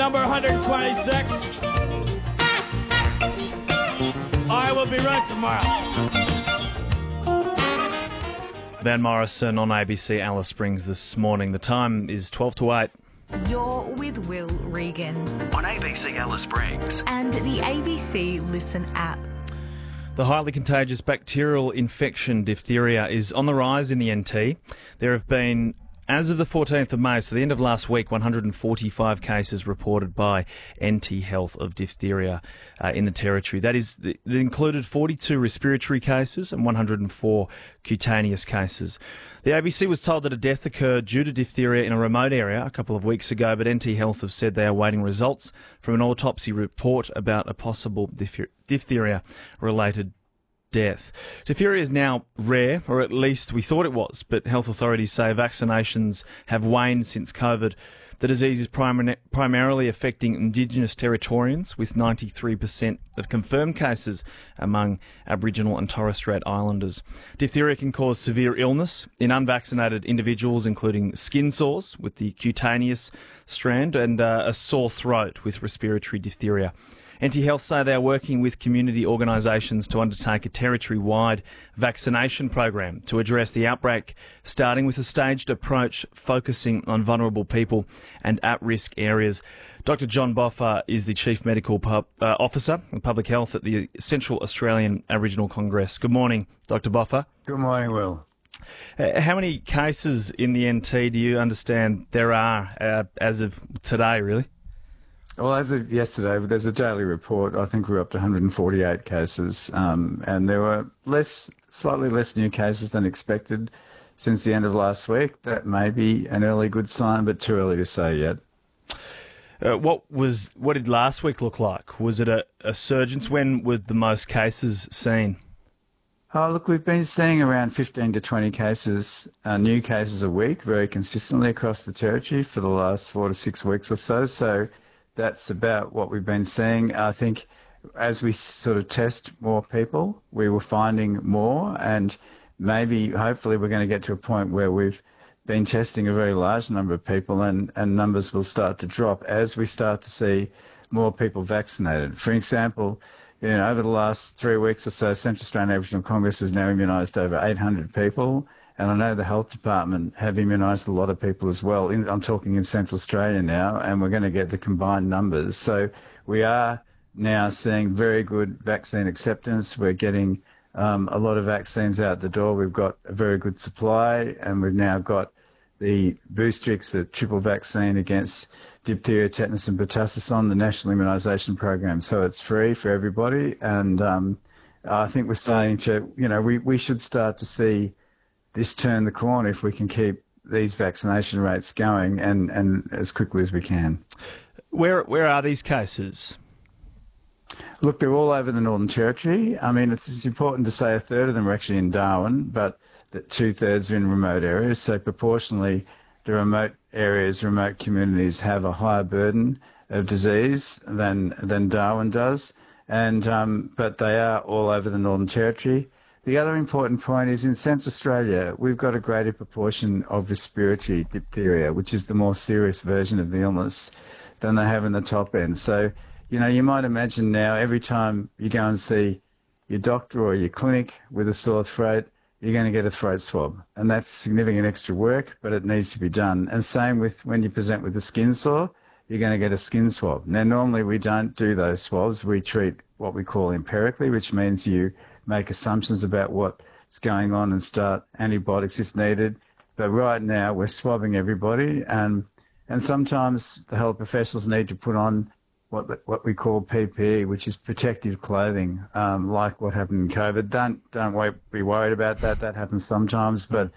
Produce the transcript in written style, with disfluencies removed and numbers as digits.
number 126. I will be right tomorrow. Van Morrison on ABC Alice Springs this morning. The time is 12 to 8. You're with Will Regan On ABC Alice Springs. and the ABC Listen app. The highly contagious bacterial infection diphtheria is on the rise in the NT. There have been, as of the 14th of May, so the end of last week, 145 cases reported by NT Health of diphtheria in the territory. That included 42 respiratory cases and 104 cutaneous cases. The ABC was told that a death occurred due to diphtheria in a remote area a couple of weeks ago, but NT Health have said they are waiting results from an autopsy report about a possible diphtheria-related death. Diphtheria is now rare, or at least we thought it was, but health authorities say vaccinations have waned since COVID. The disease is primarily affecting Indigenous Territorians, with 93% of confirmed cases among Aboriginal and Torres Strait Islanders. Diphtheria can cause severe illness in unvaccinated individuals, including skin sores with the cutaneous strand and a sore throat with respiratory diphtheria. NT Health say they are working with community organisations to undertake a territory-wide vaccination program to address the outbreak, starting with a staged approach focusing on vulnerable people and at-risk areas. Dr John Boffa is the Chief Medical Officer in Public Health at the Central Australian Aboriginal Congress. Good morning, Dr Boffa. Good morning, Will. How many cases in the NT do you understand there are as of today, really? Well, as of yesterday, there's a daily report. I think we're up to 148 cases, and there were slightly less new cases than expected since the end of last week. That may be an early good sign, but too early to say yet. What did last week look like? Was it a surge? When were the most cases seen? Oh, look, we've been seeing around 15 to 20 cases, new cases a week, very consistently across the territory for the last 4 to 6 weeks or so. So that's about what we've been seeing. I think as we sort of test more people, we were finding more, and maybe, hopefully, we're going to get to a point where we've been testing a very large number of people, and numbers will start to drop as we start to see more people vaccinated. For example, over the last 3 weeks or so, Central Australian Aboriginal Congress has now immunised over 800 people. And I know the Health Department have immunised a lot of people as well. I'm talking in Central Australia now, and we're going to get the combined numbers. So we are now seeing very good vaccine acceptance. We're getting a lot of vaccines out the door. We've got a very good supply, and we've now got the Boostrix, the triple vaccine against diphtheria, tetanus and pertussis on the National Immunisation Program. So it's free for everybody. And I think we're starting to, we should start to see this turn the corner if we can keep these vaccination rates going and as quickly as we can. Where are these cases? Look, they're all over the Northern Territory. I mean, it's important to say a third of them are actually in Darwin, but that 2/3 are in remote areas. So proportionally, the remote areas, remote communities have a higher burden of disease than Darwin does. And but they are all over the Northern Territory. The other important point is in Central Australia, we've got a greater proportion of respiratory diphtheria, which is the more serious version of the illness, than they have in the top end. So, you might imagine now every time you go and see your doctor or your clinic with a sore throat, you're going to get a throat swab. And that's significant extra work, but it needs to be done. And same with when you present with a skin sore, you're going to get a skin swab. Now, normally we don't do those swabs. We treat what we call empirically, which means you make assumptions about what's going on and start antibiotics if needed. But right now we're swabbing everybody, and sometimes the health professionals need to put on what we call PPE, which is protective clothing, like what happened in COVID. Don't be worried about that. That happens sometimes, but